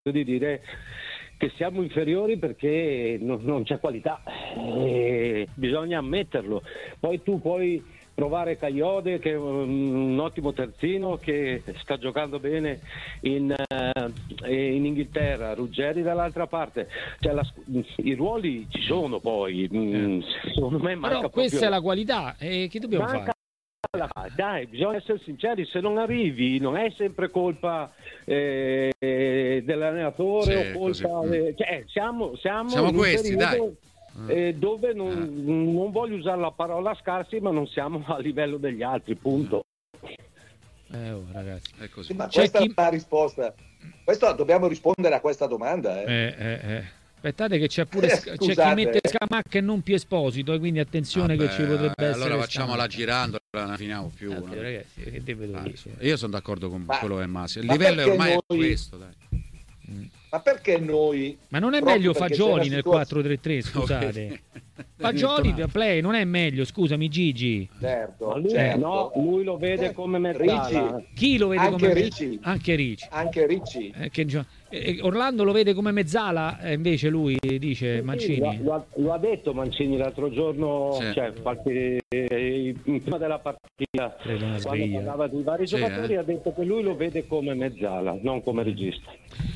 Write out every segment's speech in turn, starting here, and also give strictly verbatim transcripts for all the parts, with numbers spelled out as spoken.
di dire che siamo inferiori perché non, non c'è qualità, eh, bisogna ammetterlo. Poi tu puoi provare Kayode, che è un ottimo terzino, che sta giocando bene in, uh, in Inghilterra, Ruggeri dall'altra parte, cioè la, i ruoli ci sono, poi mm, secondo me manca. Però questa proprio... è la qualità, e che dobbiamo manca... fare? Dai, bisogna essere sinceri, se non arrivi non è sempre colpa eh, dell'allenatore sì, o colpa de... cioè, siamo, siamo, siamo in questi, un periodo, dai. eh, dove non, ah. non voglio usare la parola scarsi, ma non siamo a livello degli altri, punto. Eh, oh, ragazzi, è così. Sì, ma C'è questa chi... è una risposta. Questo dobbiamo rispondere a questa domanda. Eh. Eh, eh, eh. Aspettate che c'è pure Eh, c'è chi mette Scamacca e non più Esposito, e quindi attenzione. Vabbè, che ci potrebbe eh, essere. allora facciamola girando, non finiamo più. Eh, no? Ragazzi, che devo ah, dire? io sono d'accordo con ma, quello che è Massimo. Il ma livello è ormai noi... è questo, dai. Mm. Ma perché noi? Ma non è meglio Fagioli nel quattro tre tre, scusate. Fagioli play non è meglio, scusami Gigi. Certo, lui, certo. No, lui lo vede certo. come mezzala. Chi lo vede anche come Ricci. Anche Ricci. Anche Ricci. Eh, che... eh, Orlando lo vede come mezzala, eh, invece lui dice sì, Mancini. Sì, lo, ha, lo ha detto Mancini l'altro giorno, sì. cioè qualche, eh, prima della partita, quando parlava di vari sì, giocatori, eh. ha detto che lui lo vede come mezzala, non come regista.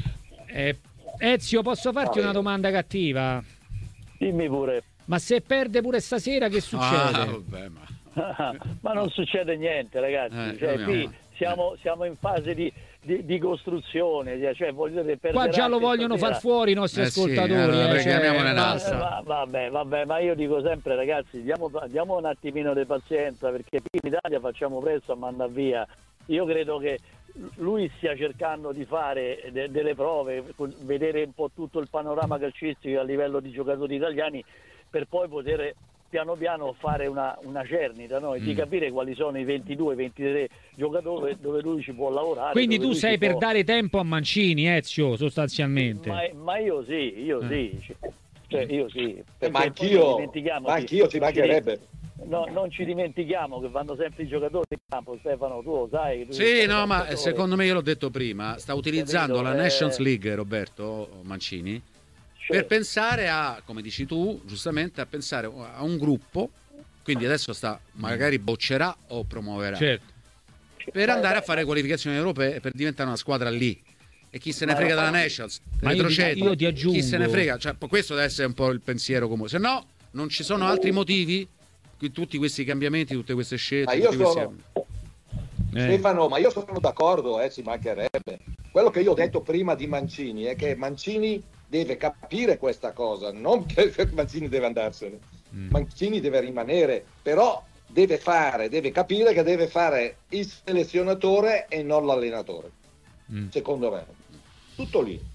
Eh, Ezio, posso farti ah, una domanda cattiva? Dimmi pure. Ma se perde pure stasera che succede? Ah, vabbè, ma... ma non succede niente, ragazzi. Eh, cioè, qui siamo, siamo in fase di, di, di costruzione. Cioè, voglio dire, qua già lo vogliono stasera... far fuori i nostri eh ascoltatori. Sì, allora, eh, cioè, basta. Va, vabbè, vabbè, ma io dico sempre, ragazzi, diamo, diamo un attimino di pazienza, perché qui in Italia facciamo presto a mandare via. Io credo che lui stia cercando di fare de- delle prove, vedere un po' tutto il panorama calcistico a livello di giocatori italiani, per poi poter piano piano fare una, una cernita, no? E mm. di capire quali sono i ventidue ventitré giocatori dove lui ci può lavorare. Quindi tu sei per può... dare tempo a Mancini, Ezio, sostanzialmente. Ma, ma io sì, io eh. sì, cioè io sì. Eh, ma anch'io, ma anch'io ci mancherebbe. No, non ci dimentichiamo che vanno sempre i giocatori in campo, Stefano, tu lo sai. Tu sì, no, ma giocatore. Secondo me, io l'ho detto prima, sta utilizzando Capito, la eh... Nations League, Roberto Mancini, certo. per pensare a, come dici tu, giustamente, a pensare a un gruppo, quindi adesso sta, magari boccerà o promuoverà, certo. per andare a fare qualificazioni europee, per diventare una squadra lì. E chi se ne frega dalla Nations? Ma io ti, io ti aggiungo. Chi se ne frega? Cioè, questo deve essere un po' il pensiero comune, se no non ci sono altri motivi. Tutti questi cambiamenti, tutte queste scelte. Ma io sono... questi... Stefano, ma io sono d'accordo, eh, ci mancherebbe. Quello che io ho detto prima di Mancini è che Mancini deve capire questa cosa, non che Mancini deve andarsene. Mm. Mancini deve rimanere, però deve fare, deve capire che deve fare il selezionatore e non l'allenatore. Mm. Secondo me. Tutto lì.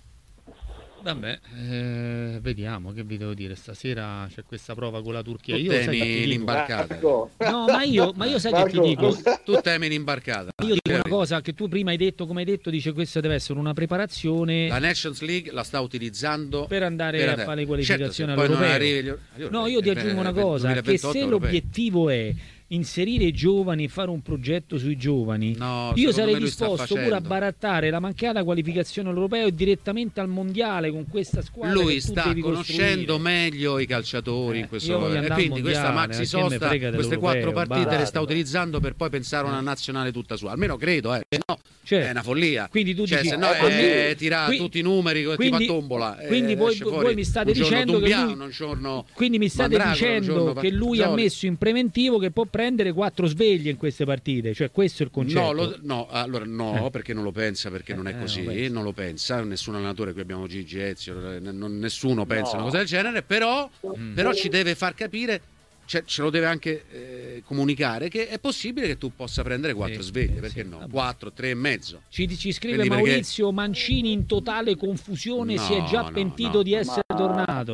Vabbè, eh, vediamo, che vi devo dire, stasera c'è questa prova con la Turchia. Tu io temi sai l'imbarcata. No, ma io, ma io sai Marco, che ti dico, tu temi l'imbarcata. Io dico una cosa che tu prima hai detto, come hai detto, dice questa deve essere una preparazione. La Nations League la sta utilizzando per andare per a fare le qualificazioni certo, all'europeo. No, io ti aggiungo una cosa, che se l'obiettivo è inserire i giovani e fare un progetto sui giovani, no, io sarei disposto pure a barattare la mancata qualificazione all'europeo e direttamente al mondiale con questa squadra. Lui sta conoscendo costruire. meglio i calciatori eh, in questo momento, e quindi mondiale, questa maxi sosta, queste quattro partite basta. Le sta utilizzando per poi pensare a una nazionale tutta sua, almeno credo, eh. Se no cioè, è una follia. Quindi tu cioè, dici, se no eh, eh, tira quindi, tutti i numeri tipo a tombola. Quindi eh, voi, voi mi state dicendo che lui, giorno quindi mi state Mandrago, dicendo che lui ha messo in preventivo che può prendere quattro sveglie in queste partite, cioè questo è il concetto. No, lo, no allora no, eh. perché non lo pensa, perché eh, non è così, eh, non, non lo pensa, nessun allenatore, qui abbiamo Gigi, Ezio, non, nessuno pensa no. una cosa del genere, però, mm. però ci deve far capire, cioè, ce lo deve anche eh, comunicare che è possibile che tu possa prendere quattro sì, sveglie, perché sì, no? Vabbè. Quattro, tre e mezzo. Ci, ci scrive Quindi Maurizio perché... Mancini in totale confusione, no, si è già no, pentito no, di essere ma... tornato.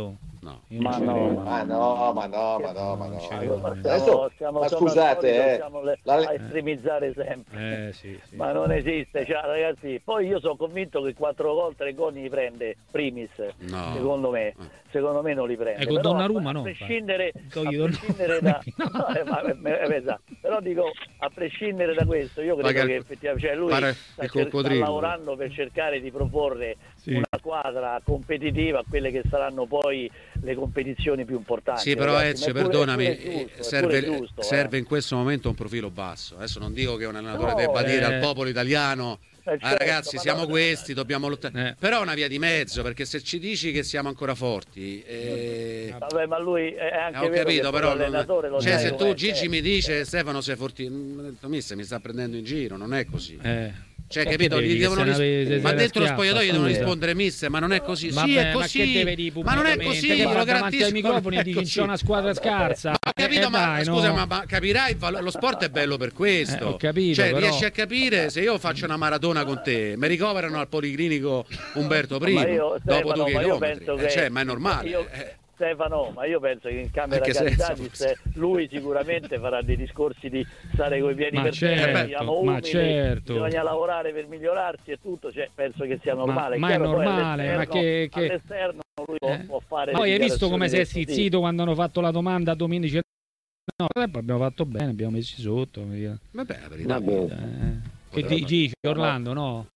No. Ma no, ma no, ma no, ma no, ma no. Stiamo, Adesso, stiamo, ma scusate, eh, le, la... a estremizzare sempre, eh, sì, sì. ma non esiste, cioè, ragazzi. Poi io sono convinto che quattro gol, tre gol li prende Primis, no. secondo me, secondo me non li prende. Ecco, però, Donnarumma a, no, a prescindere, a io prescindere da, no, eh, ma, eh, esatto. Però dico, a prescindere da questo, io credo Paga, che effettivamente, cioè, lui sta, cer- sta lavorando per cercare di proporre sì. una squadra competitiva a quelle che saranno poi le competizioni più importanti. Sì, però ragazzi, Ezio, perdonami, giusto, serve, giusto, serve eh. in questo momento un profilo basso. Adesso non dico che un allenatore no, debba eh. dire al popolo italiano eh, certo, ah, ragazzi siamo no, questi, no, dobbiamo lottare, eh. però è una via di mezzo, perché se ci dici che siamo ancora forti eh... vabbè, ma lui è anche ho vero capito, però l'allenatore non... lo cioè, sai se tu com'è, Gigi eh. mi dice Stefano sei forti, mister mi sta prendendo in giro, non è così. Eh. Cioè, capito? Gli devono ris- ma dentro lo spogliatoio gli devono rispondere mister, ma non è così. Vabbè, sì, è così. Ma, che deve dire ma non è così, che glielo davanti ai microfoni e dici così. c'è una squadra scarsa. Ma ho capito, eh, ma dai, scusa, no. ma, ma capirai, lo sport è bello per questo. Eh, ho capito, cioè, però... riesci a capire se io faccio una maratona con te, mi ricoverano al Policlinico Umberto primo, ma io, dopo Stefano, due ma io chilometri. penso Eh, che cioè, ma è normale. Io... Eh. Stefano, ma io penso che in Camera Caritatis lui sicuramente farà dei discorsi di stare coi piedi ma per certo, terra, siamo umili, ma certo. bisogna lavorare per migliorarsi e tutto, cioè, penso che sia normale. Ma, ma è normale, ma che, che... all'esterno lui può, eh. può fare. Ma poi hai visto come si è stizzito quando hanno fatto la domanda a Dominici? No, abbiamo fatto bene, abbiamo messi sotto. Vabbè, la verità. Eh. Che dici, Orlando, no?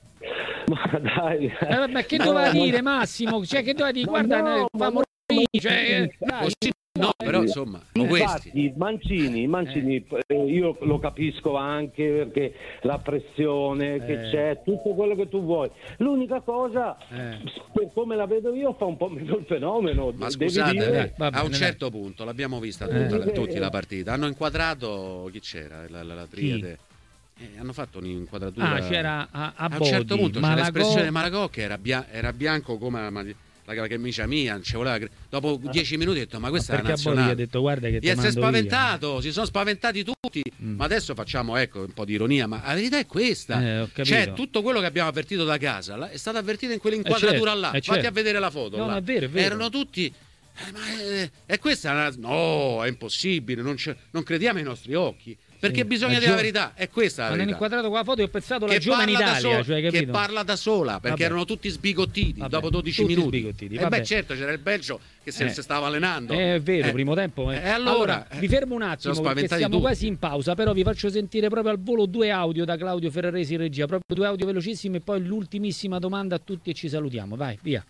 Ma dai, eh, ma che doveva no, dire Massimo? Cioè, che doveva dire? Guarda, no, fa morire. Cioè, così, no, però insomma, infatti, questi. Mancini, Mancini eh. io lo capisco anche perché la pressione che eh. c'è, tutto quello che tu vuoi. L'unica cosa, eh. per come la vedo io, fa un po' meno il fenomeno. Ma Devi scusate, dire... eh, a un certo punto l'abbiamo vista tutta, eh. tutti la partita. Hanno inquadrato chi c'era, la, la, la triade. Sì. Eh, hanno fatto un'inquadratura. Ah, c'era a, a, a un certo punto c'era Malagò... l'espressione Malagò che era, bia- era bianco come la, la, la camicia mia, ci voleva... dopo dieci minuti ho detto ma questa ma è la nazionale. Ha detto guarda che ti si è spaventato, via. si sono spaventati tutti, mm. ma adesso facciamo ecco un po' di ironia, ma la verità è questa. Eh, cioè tutto quello che abbiamo avvertito da casa è stato avvertito in quell'inquadratura eh certo, là. Eh Fatti certo. a vedere la foto. No, là. no, è vero, è vero. Erano tutti eh, ma è, è questa una... no, è impossibile, non, non crediamo ai nostri occhi. Perché sì, bisogna dire la verità, è questa la verità. Hanno inquadrato con la foto e ho pensato che la giovane Italia, sola, cioè, che parla da sola, perché vabbè. erano tutti sbigottiti vabbè, dopo dodici minuti. Sbigottiti, e beh certo c'era il Belgio che se eh. stava allenando. Eh, è vero, eh. primo tempo. Eh. E allora, allora eh. vi fermo un attimo perché siamo tutti. quasi in pausa, però vi faccio sentire proprio al volo due audio da Claudio Ferraresi in regia, proprio due audio velocissimi e poi l'ultimissima domanda a tutti e ci salutiamo. Vai, via.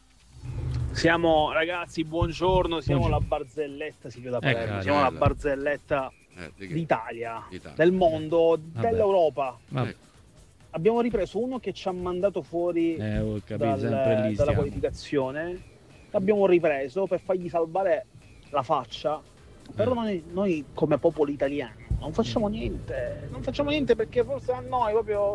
Siamo ragazzi, buongiorno, siamo buongiorno. la barzelletta Silvio da Palermo, eh, siamo la barzelletta eh, d'Italia, Italia, del mondo, Vabbè. dell'Europa. Vabbè. Abbiamo ripreso uno che ci ha mandato fuori eh, ho capito, dal, lì dalla qualificazione, l'abbiamo ripreso per fargli salvare la faccia, però eh. noi, noi come popolo italiano non facciamo niente, non facciamo niente perché forse a noi proprio...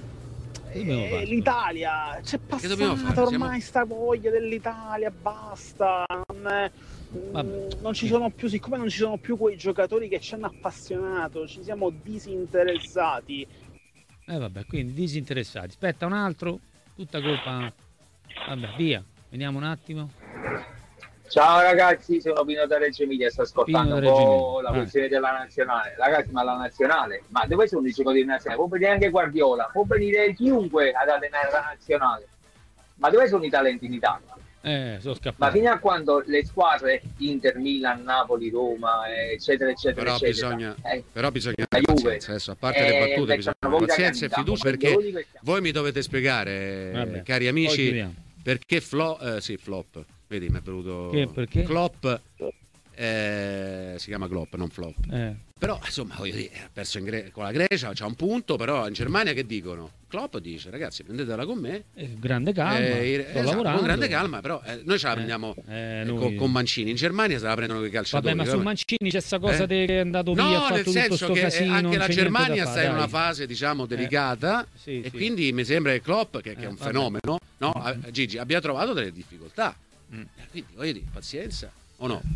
Eh, l'Italia c'è passata ormai Siamo... sta voglia dell'Italia, basta, non, è, non ci sono più, siccome non ci sono più quei giocatori che ci hanno appassionato, ci siamo disinteressati. Eh vabbè, quindi disinteressati. Aspetta un altro, tutta colpa. Vabbè, via, vediamo un attimo. Ciao ragazzi, sono Pino da Reggio Emilia, sto ascoltando un po' la questione della nazionale. Ragazzi, ma la nazionale, ma dove sono i giocatori nazionali? Può venire anche Guardiola, può venire chiunque ad allenare la nazionale. Ma dove sono i talenti in Italia? Eh, sono scappato. Ma fino a quando le squadre Inter, Milan, Napoli, Roma, eccetera, eccetera, però eccetera. Bisogna, eh, però bisogna avere pazienza, adesso, a parte eh, le battute, bisogna avere pazienza e fiducia, perché voi mi dovete spiegare, Vabbè, cari amici, perché flo- eh, sì, flop. Vedi, mi è venuto che, perché? Klopp, eh, si chiama Klopp, non flop. Eh. Però, insomma, voglio dire, ha perso in Gre- con la Grecia, c'ha un punto, però in Germania che dicono? Klopp dice, ragazzi, prendetela con me. Eh, grande calma, eh, sto esatto, lavorando. Con grande calma, però eh, noi ce la prendiamo eh, eh, con, con Mancini. In Germania se la prendono con i calciatori. Vabbè, ma su Mancini c'è sta cosa eh? che è andato via, no, ha fatto nel tutto senso sto che casino, anche la Germania sta in dai. una fase, diciamo, delicata eh, sì, e sì. quindi mi sembra che Klopp, che, che è un vabbè. fenomeno, no? Mm. Gigi, abbia trovato delle difficoltà. Mm. Quindi voglio dire, pazienza o no?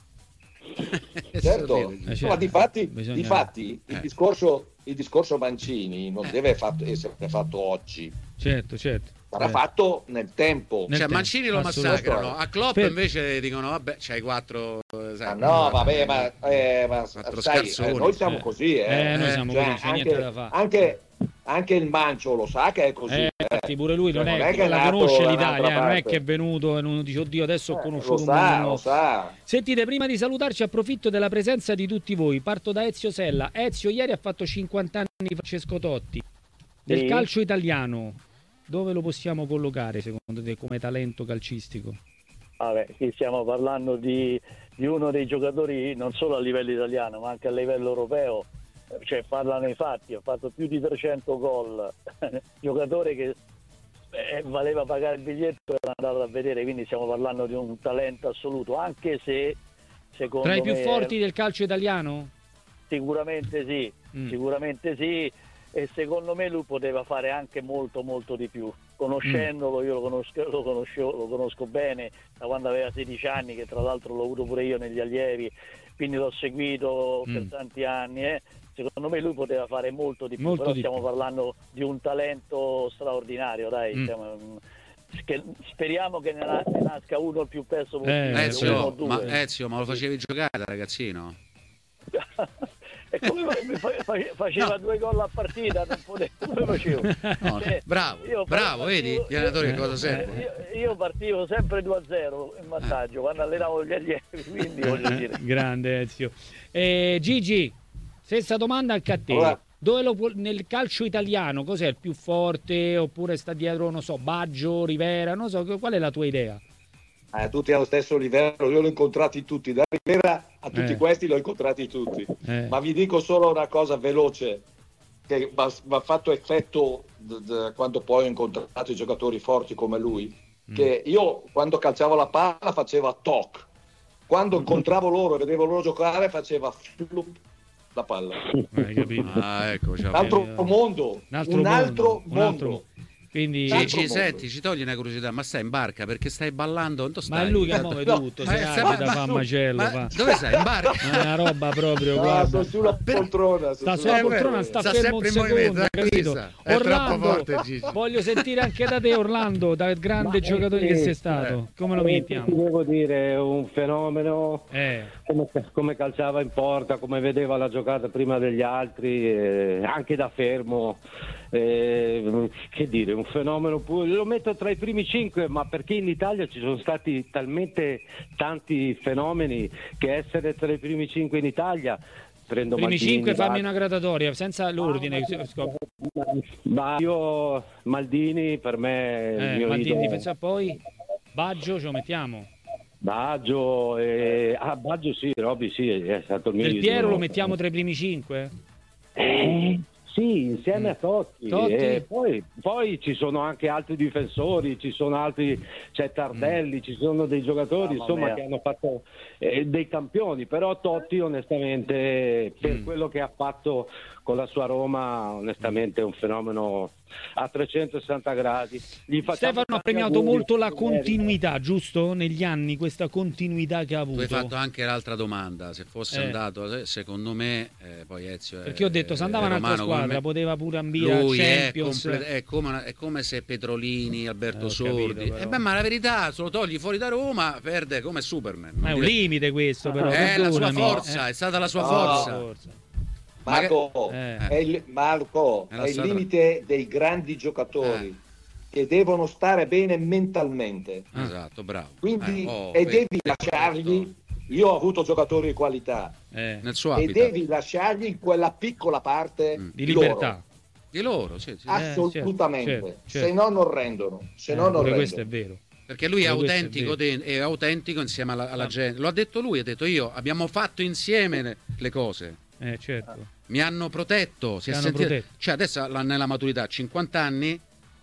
Certo, certo. Ma difatti, Bisogna... difatti eh. il, discorso, il discorso Mancini non eh. deve fatto, essere fatto oggi. Certo, certo. sarà eh. fatto nel tempo. Nel cioè tempo. Mancini lo massacrano, a Klopp per... invece dicono vabbè c'hai quattro sai, ah, no vabbè ma, eh, ma sai, eh, noi siamo eh. così eh. Eh, noi siamo cioè, così, c'è anche, niente da fare. Anche, anche il Mancio lo sa che è così eh, eh. infatti pure lui non, cioè, è, non è che la è conosce da l'Italia, eh, non è parte. che è venuto e non dice oddio adesso ho eh, conosciuto lo un sa, mondo lo sa. Sentite, prima di salutarci approfitto della presenza di tutti voi, parto da Ezio Sella. Ezio ieri ha fatto cinquanta anni Francesco Totti del sì. calcio italiano. Dove lo possiamo collocare secondo te come talento calcistico? Vabbè, qui stiamo parlando di, di uno dei giocatori non solo a livello italiano ma anche a livello europeo, cioè parlano i fatti, ha fatto più di trecento gol, giocatore che eh, valeva pagare il biglietto per andare a vedere, quindi stiamo parlando di un talento assoluto, anche se secondo tra i più me, forti del calcio italiano? Sicuramente sì, mm. sicuramente sì. E secondo me lui poteva fare anche molto molto di più, conoscendolo, io lo conosco, lo conosco, lo conosco bene da quando aveva sedici anni, che tra l'altro l'ho avuto pure io negli allievi, quindi l'ho seguito mm. per tanti anni, eh. Secondo me lui poteva fare molto di più, molto però di stiamo più. parlando di un talento straordinario, dai, mm. stiamo, che speriamo che ne nasca uno il più presto possibile. Eh, Ezio, ma, Ezio, ma lo facevi giocare da ragazzino? E come faceva no. due gol a partita, non potevo, come facevo? No, cioè, bravo, io bravo, partivo, vedi gli allenatori che cosa servono? Io, io partivo sempre due a zero in vantaggio eh. quando allenavo gli allievi, quindi voglio dire. Grande Ezio. Eh, Gigi, stessa domanda anche a te. Allora. Dove lo, nel calcio italiano cos'è il più forte? Oppure sta dietro, non so, Baggio, Rivera, non so, qual è la tua idea? Eh, tutti allo stesso livello, io l'ho incontrati tutti, da Rivera a tutti eh. questi l'ho incontrati tutti, eh. ma vi dico solo una cosa veloce che mi ha fatto effetto d- d- quando poi ho incontrato i giocatori forti come lui, mm. che io quando calciavo la palla faceva toc, quando incontravo loro e vedevo loro giocare faceva flup la palla. Ah, ecco, un altro mondo, un altro un mondo, altro un altro... mondo. Quindi Gigi, senti, ci togli una curiosità, ma stai in barca perché stai ballando? Dove stai? Ma è lui che muove no, tutto, ma si agita, fa su, macello. Ma fa. Dove stai? In barca? Ma è una roba proprio, no, guarda. Sto sulla poltrona. Sta sulla poltrona, sta, sta fermo un secondo, capito? È Orlando, forte, Gigi. Voglio sentire anche da te, Orlando, da grande ma giocatore che sei stato. Come lo mettiamo? Ti devo dire, un fenomeno, eh. come, come calciava in porta, come vedeva la giocata prima degli altri, eh, anche da fermo. Eh, che dire, un fenomeno pure. Lo metto tra i primi cinque, ma perché in Italia ci sono stati talmente tanti fenomeni che essere tra i primi cinque in Italia prendo primi Maldini, cinque fammi Baggio. Una gradatoria senza l'ordine. Ma io Maldini per me eh, mio Maldini idolo. difesa, poi Baggio ce lo mettiamo. Baggio e... ah Baggio sì, Robby sì, è stato il mio Del idolo. Piero lo mettiamo tra i primi cinque? Eh, sì, insieme mm. a Totti, Totti. E poi, poi ci sono anche altri difensori, ci sono altri, c'è Tardelli, mm. ci sono dei giocatori Mamma insomma mia. che hanno fatto eh, dei campioni, però Totti onestamente per mm. quello che ha fatto con la sua Roma onestamente è un fenomeno a trecentosessanta gradi. Gli Stefano ha premiato molto la continuità, giusto? Negli anni questa continuità che ha avuto. Tu hai fatto anche l'altra domanda, se fosse eh. andato secondo me eh, poi Ezio è, perché ho detto se andava un'altra squadra me, poteva pure ambire lui a Champions. È, comple- è, come, è come se Petrolini, Alberto eh, Sordi capito, eh, beh, ma la verità se lo togli fuori da Roma perde come Superman. Ma è un limite questo però, è la sua forza, eh. è stata la sua no. forza, forza. Marco, eh. è il, Marco è, è il limite dei grandi giocatori eh. che devono stare bene mentalmente. Esatto, bravo. Quindi eh. oh, e vedi, devi lasciargli. Io ho avuto giocatori di qualità eh. nel suo e habitat. devi lasciargli quella piccola parte mm. di libertà. Di loro, sì, sì. Assolutamente. Eh, certo, certo. Se no non rendono. Se eh, no non rendono. Questo è vero. Perché lui è autentico, è, è autentico insieme alla, alla gente. Lo ha detto lui, ha detto io, abbiamo fatto insieme le, le cose. Eh, certo. Mi hanno protetto, si è hanno sentito, protetto. Cioè adesso nella maturità, cinquanta anni,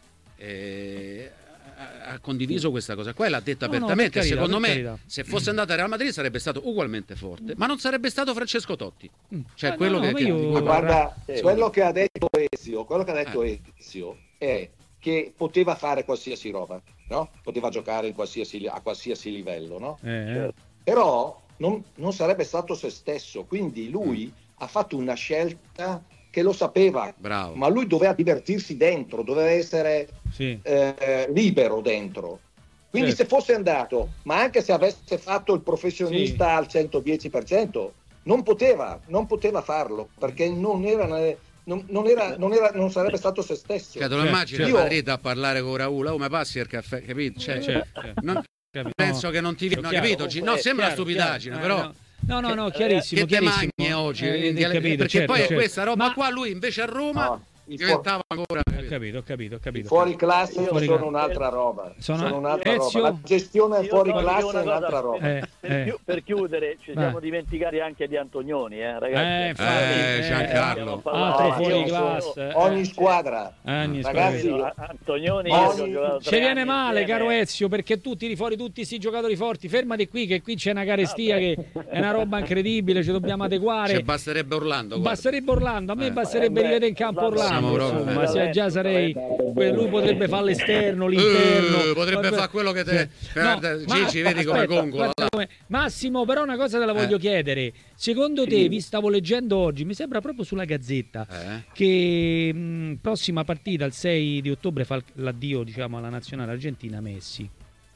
eh, ha, ha condiviso questa cosa qua e l'ha detta no, apertamente. No, carità, secondo me, carità. se fosse andato a Real Madrid sarebbe stato ugualmente forte, ma non sarebbe stato Francesco Totti. Cioè, ah, quello no, che, io... che... Ma guarda, sì. quello che ha detto Ezio, quello che ha detto eh. Ezio è che poteva fare qualsiasi roba, no? Poteva giocare in qualsiasi, a qualsiasi livello, no? Eh. Però non, non sarebbe stato se stesso, quindi lui mm. ha fatto una scelta che lo sapeva, Bravo. ma lui doveva divertirsi dentro, doveva essere sì. eh, libero dentro. Quindi certo. se fosse andato, ma anche se avesse fatto il professionista sì. al centodieci per cento, non poteva, non poteva farlo, perché non era, non, non era, non era, non sarebbe stato se stesso. Cioè, te lo Certo, immagini certo. a Madrid a parlare con Raul, oh, ma passi il caffè, capito? Cioè, certo, certo. non- Capito? penso No. che non ti... No, Chiaro. capito? Ci- No, sembra una Chiaro, stupidaggine, chiaro. però... Eh, no. No, no, no, chiarissimo. Che te chiarissimo. magni oggi? Eh, in diale- capito, perché certo, poi è certo. questa roba Ma- qua, lui invece a Roma No, il diventava ancora... Ho capito, ho capito, ho capito. Fuori classe Fuori sono classe. un'altra roba. Sono- Sono un'altra Ezio? roba. La gestione Io fuori so- io classe una è un'altra cosa- roba. Eh, Per, eh. chiu- per chiudere, ci Vai. siamo dimenticati anche di Antonioni, eh, ragazzi. Eh, infatti, Eh, eh, Giancarlo. altro No, fuori io classe. Ogni eh. squadra. Ogni Ragazzi, squadra. Antonioni Ma io ogni- ci ho giocato tre Ci viene anni male, insieme. caro Ezio, perché tu tiri fuori tutti questi giocatori forti. Fermati qui, che qui c'è una carestia che è una roba incredibile, ci dobbiamo adeguare. Cioè, basterebbe Orlando, guarda. Basterebbe Orlando, a me Eh. basterebbe Eh, beh, rivedere in campo Orlando Orlando. siamo proprio- Insomma, eh. se già sarei. Lui potrebbe fare l'esterno, l'interno. Eh, potrebbe fare quello che te- guarda, Gigi, vedi come gongola, guarda là. come- Massimo, però una cosa te la voglio Eh. chiedere. Secondo te, vi stavo leggendo oggi, mi sembra proprio sulla Gazzetta, Eh? che mh, prossima partita, il sei di ottobre, fa l'addio, diciamo, alla nazionale argentina Messi.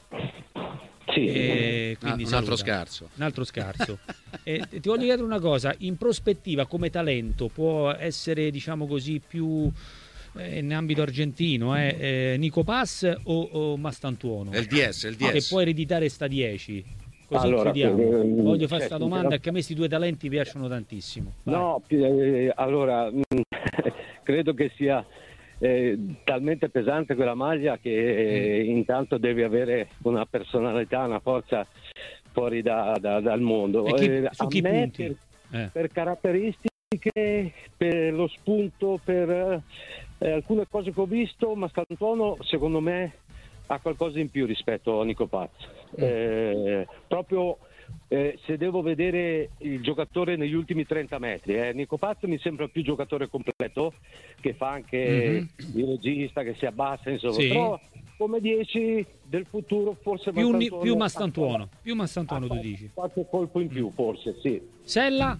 Sì. E Ah, quindi un altro saluta. scarso. Un altro scarso. E ti voglio chiedere una cosa, in prospettiva come talento può essere, diciamo così, più eh, in ambito argentino, eh, eh, Nico Paz o, o Mastantuono? È il D S, è il D S. Che può ereditare sta dieci. Così Allora, chiudiamo. eh, Voglio fare cioè, questa domanda, che a me questi due talenti piacciono tantissimo. Vai. No, eh, allora mh, credo che sia eh, talmente pesante quella maglia che eh, intanto devi avere una personalità, una forza fuori da- da- dal mondo. E chi- Eh, su a chi me punti? Per, Eh. per caratteristiche, per lo spunto, per eh, alcune cose che ho visto, Mastantuono secondo me ha qualcosa in più rispetto a Nico Paz. Eh, proprio eh, se devo vedere il giocatore negli ultimi trenta metri, eh, Nico Paz mi sembra più giocatore completo, che fa anche il regista, che si abbassa, insomma. Sì. Però come dieci del futuro forse Più, ni- Mastantuono più ha- Mastantuono, più Mastantuono ha tu dici. qualche colpo in più forse, sì. Sella?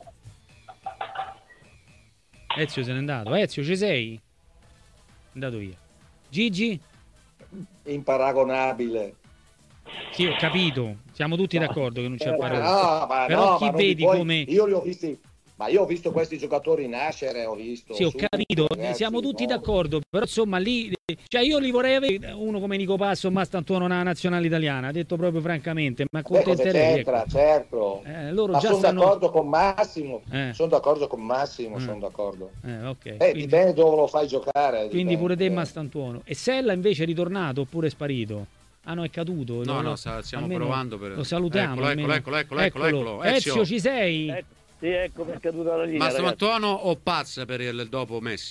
Ezio se n'è andato. Ezio, ci sei? È andato via. Gigi? Imparagonabile. Sì, ho capito. Siamo tutti d'accordo che non c'è Eh, paragone. no, ma Però no, chi ma non vedi li puoi- come... Io li ho visti, ma io ho visto questi giocatori nascere, ho visto. Sì, ho su, capito, ragazzi, siamo tutti no. d'accordo, però insomma lì, cioè io li vorrei avere uno come Nico Passo o Mastantuono nella nazionale italiana, detto proprio francamente, ma Beh, cosa accontenterei. c'entra, Ecco. certo. Eh, loro Ma già sono stanno... d'accordo con Massimo. Eh. Sono d'accordo con Massimo, Eh. sono d'accordo. Eh, ok. Eh, Quindi, dipende dove lo fai giocare. quindi dipende. pure te Mastantuono. E Sella invece è ritornato oppure è sparito? Ah no, è caduto. No, Lo- no, sta- stiamo almeno provando per- Lo salutiamo. Eccolo, almeno. eccolo, eccolo, eccolo, eccolo. Ezio, Ezio. ci sei? Eh, sì, ecco per caduta la linea, ragazzi. Mastantuono o Paz per il dopo Messi?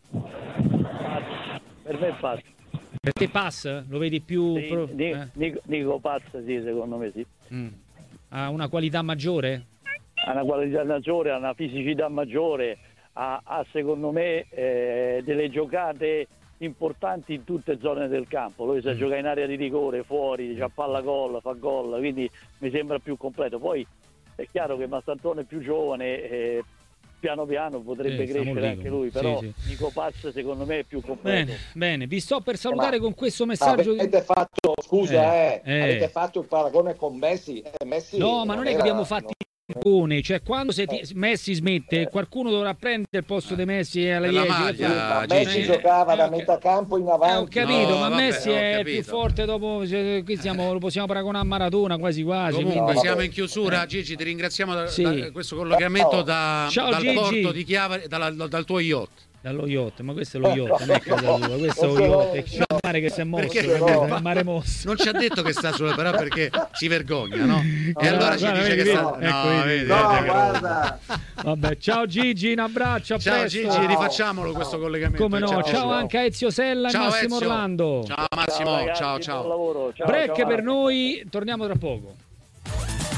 Per me è Paz. Per te Pass? Lo vedi più... Sì, pro- Ni- eh? Nico, Nico Paz, sì, secondo me sì. Mm. Ha una qualità maggiore? Ha una qualità maggiore, ha una fisicità maggiore, ha, ha secondo me eh, delle giocate importanti in tutte le zone del campo. Lui sa Mm. giocare in area di rigore, fuori, c'ha palla gol, fa gol, quindi mi sembra più completo. Poi è chiaro che Mastantuono è più giovane, eh, piano piano potrebbe Eh, stiamo crescere lì, anche come- lui, però sì, Nico Paz secondo me è più completo. Bene, bene, vi sto per salutare Ma- con questo messaggio. di- Avete fatto, scusa, Eh, eh, eh. avete fatto il paragone con Messi. Eh, Messi No, ma non è che era- abbiamo fatto il paragone, cioè quando se ti- Messi smette, Eh. qualcuno dovrà prendere il posto di Messi alla Per la dieci. maglia. che- Ma Gigi. Messi Eh, giocava eh, da ok. metà campo in Eh, ho avanti. capito, No, ma vabbè, Messi ho è capito. più forte dopo, cioè, qui siamo, lo possiamo paragonare a Maradona quasi quasi. Comunque quindi- No, siamo vabbè. in chiusura, Gigi, ti ringraziamo da, Sì. da questo collegamento da- Ciao, dal Gigi. porto di Chiavari, dalla- dal tuo yacht. Dallo yacht, ma questo è lo yacht, non è casa tua, questo è lo Non ce l'ho, yacht, c'è il mare che si è mosso, Perché- capito? no. È il mare mosso. Non ci ha detto che sta solo però perché si vergogna, no? E Guarda, allora ci guarda, dice vedi, che vedi? sta... Ecco, No, vedi, vedi, No, guarda che roba. guarda. Vabbè, ciao Gigi, un abbraccio, a Ciao presto. Gigi, rifacciamolo questo collegamento. Come no, ciao, anche a Ezio Sella e Ciao, Massimo Ezio. Orlando. Ciao Massimo, ragazzi, ciao buon ciao. lavoro. Ciao, Break ciao. per noi, torniamo tra poco.